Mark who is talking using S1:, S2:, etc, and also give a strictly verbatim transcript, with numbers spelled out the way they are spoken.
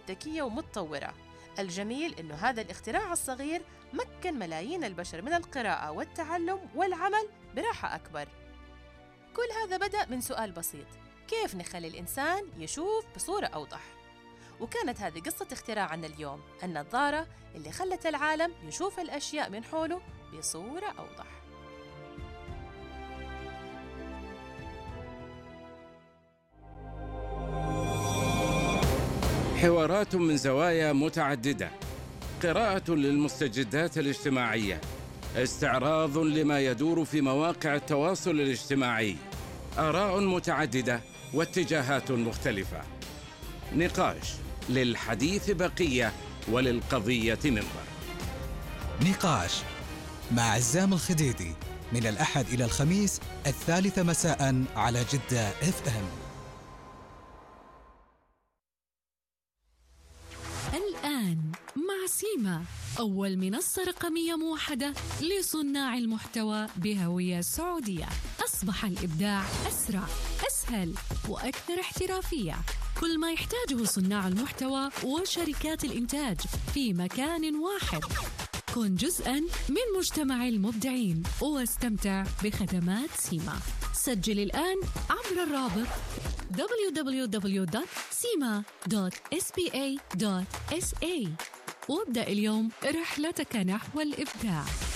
S1: ذكية ومتطورة. الجميل إنه هذا الاختراع الصغير مكن ملايين البشر من القراءة والتعلم والعمل براحة أكبر. كل هذا بدأ من سؤال بسيط: كيف نخلي الإنسان يشوف بصورة أوضح؟ وكانت هذه قصة اختراعنا اليوم، النظارة اللي خلت العالم يشوف الأشياء من حوله بصورة أوضح.
S2: حوارات من زوايا متعددة، قراءة للمستجدات الاجتماعية، استعراض لما يدور في مواقع التواصل الاجتماعي، آراء متعددة واتجاهات مختلفة، نقاش للحديث بقية وللقضية منظر.
S3: نقاش مع عزام الخديدي من الأحد إلى الخميس الثالثة مساء على جدة اف ام.
S4: الآن مع سيما، أول منصة رقمية موحدة لصناع المحتوى بهوية سعودية. أصبح الإبداع أسرع، أسهل وأكثر احترافية. كل ما يحتاجه صناع المحتوى وشركات الإنتاج في مكان واحد. كن جزءاً من مجتمع المبدعين واستمتع بخدمات سيما. سجل الآن عبر الرابط دبليو دبليو دبليو دوت سيما دوت اس بي اي دوت اس اي وابدأ اليوم رحلتك نحو الإبداع.